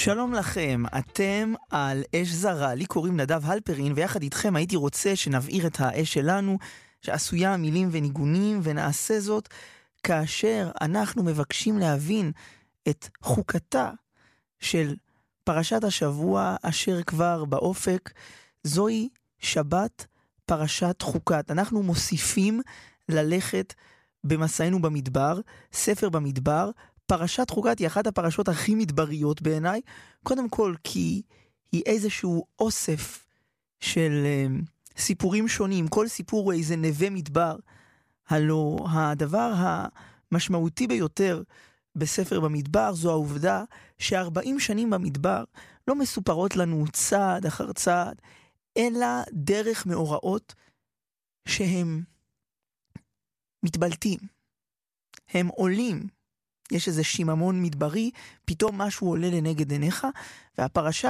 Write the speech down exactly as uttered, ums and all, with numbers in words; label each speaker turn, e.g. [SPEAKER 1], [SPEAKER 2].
[SPEAKER 1] שלום לכם, אתם על אש זרה, לי קוראים נדב הלפרין, ויחד איתכם הייתי רוצה שנבעיר את האש שלנו, שעשויה מילים וניגונים, ונעשה זאת כאשר אנחנו מבקשים להבין את חוקתה של פרשת השבוע אשר כבר באופק. זוהי שבת פרשת חוקת. אנחנו מוסיפים ללכת במסענו במדבר, ספר במדבר. פרשת חוקת היא אחת הפרשות הכי מדבריות בעיניי, קודם כל כי היא איזשהו אוסף של uh, סיפורים שונים, כל סיפור הוא איזה נווה מדבר. הלא הדבר המשמעותי ביותר בספר במדבר זו העובדה ש-ארבעים שנים במדבר לא מסופרות לנו צעד אחר צעד, אלא דרך מאורעות שהם מתבלטים, הם עולים. יש איזה שיממון מדברי, פתאום משהו עולה לנגד עיניך, והפרשה